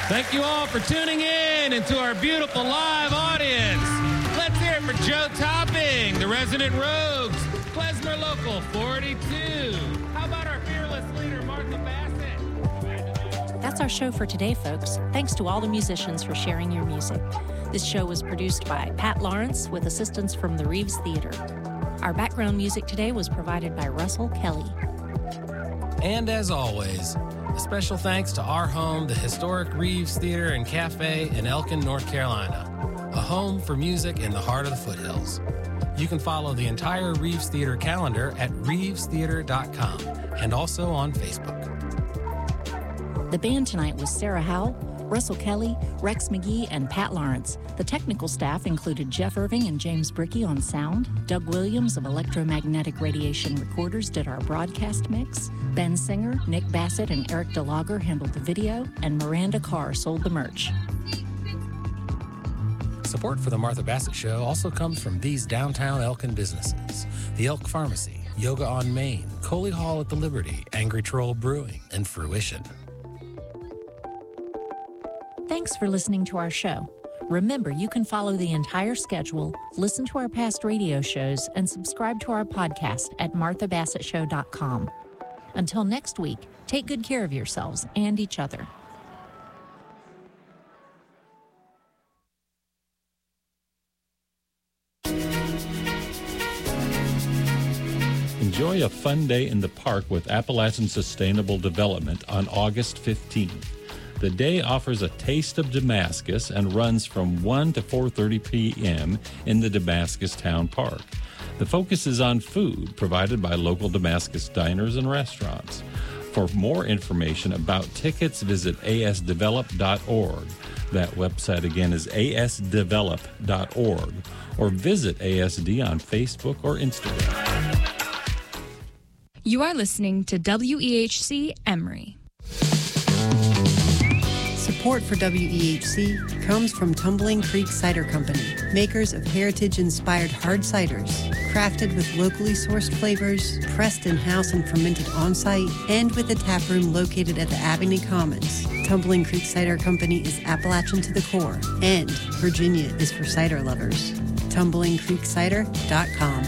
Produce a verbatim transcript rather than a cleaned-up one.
Thank you all for tuning in and to our beautiful live audience. Let's hear it for Joe Topping, the resident Rogues, Klezmer Local forty-two. How about our fearless leader, Martha Bassett? That's our show for today, folks. Thanks to all the musicians for sharing your music. This show was produced by Pat Lawrence with assistance from the Reeves Theater. Our background music today was provided by Russell Kelly. And as always, a special thanks to our home, the historic Reeves Theater and Cafe in Elkin, North Carolina, a home for music in the heart of the foothills. You can follow the entire Reeves Theater calendar at reeves theater dot com and also on Facebook. The band tonight was Sarah Howell, Russell Kelly, Rex McGee, and Pat Lawrence. The technical staff included Jeff Irving and James Brickey on sound. Doug Williams of Electromagnetic Radiation Recorders did our broadcast mix. Ben Singer, Nick Bassett, and Eric DeLager handled the video, and Miranda Carr sold the merch. Support for the Martha Bassett Show also comes from these downtown Elkin businesses: the Elk Pharmacy, Yoga on Main, Coley Hall at the Liberty, Angry Troll Brewing, and Fruition. Thanks for listening to our show. Remember, you can follow the entire schedule, listen to our past radio shows, and subscribe to our podcast at martha bassett show dot com. Until next week, take good care of yourselves and each other. Enjoy a fun day in the park with Appalachian Sustainable Development on August fifteenth. The day offers a taste of Damascus and runs from one to four thirty p.m. in the Damascus Town Park. The focus is on food provided by local Damascus diners and restaurants. For more information about tickets, visit a s develop dot org. That website again is a s develop dot org, or visit A S D on Facebook or Instagram. You are listening to W E H C Emory. Support for W E H C comes from Tumbling Creek Cider Company, makers of heritage-inspired hard ciders, crafted with locally sourced flavors, pressed in-house and fermented on-site, and with a tap room located at the Abington Commons. Tumbling Creek Cider Company is Appalachian to the core, and Virginia is for cider lovers. tumbling creek cider dot com.